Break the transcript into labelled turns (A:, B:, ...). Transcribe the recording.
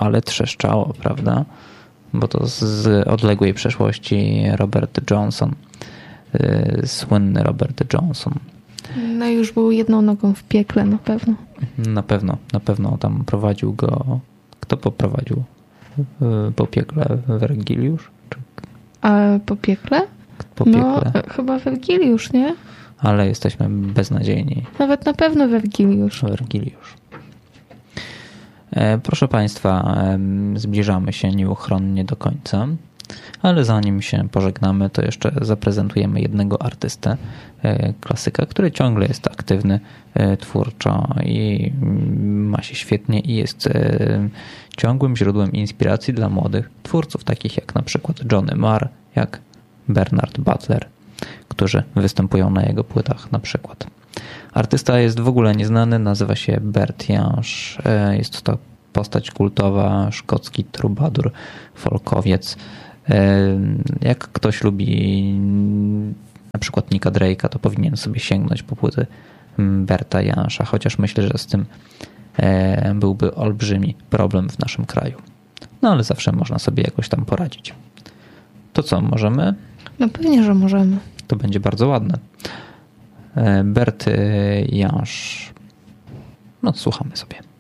A: ale trzeszczało, prawda? Bo to z odległej przeszłości Robert Johnson. Słynny Robert Johnson.
B: No już był jedną nogą w piekle na pewno.
A: Na pewno tam prowadził go. Kto poprowadził po piekle? Wergiliusz?
B: A po piekle?
A: Po piekle.
B: No chyba Wergiliusz, nie?
A: Ale jesteśmy beznadziejni.
B: Nawet na pewno Wergiliusz.
A: Proszę Państwa, zbliżamy się nieuchronnie do końca, ale zanim się pożegnamy, to jeszcze zaprezentujemy jednego artystę, klasyka, który ciągle jest aktywny twórczo i ma się świetnie i jest ciągłym źródłem inspiracji dla młodych twórców, takich jak na przykład Johnny Marr, jak Bernard Butler, którzy występują na jego płytach na przykład. Artysta jest w ogóle nieznany, nazywa się Bert Jansch. Jest to postać kultowa, szkocki trubadur, folkowiec. Jak ktoś lubi na przykład Nicka Drake'a, to powinien sobie sięgnąć po płyty Berta Janscha, chociaż myślę, że z tym byłby olbrzymi problem w naszym kraju. No ale zawsze można sobie jakoś tam poradzić. To co, możemy?
B: No pewnie, że możemy.
A: To będzie bardzo ładne. Bert Jansch. No, słuchamy sobie.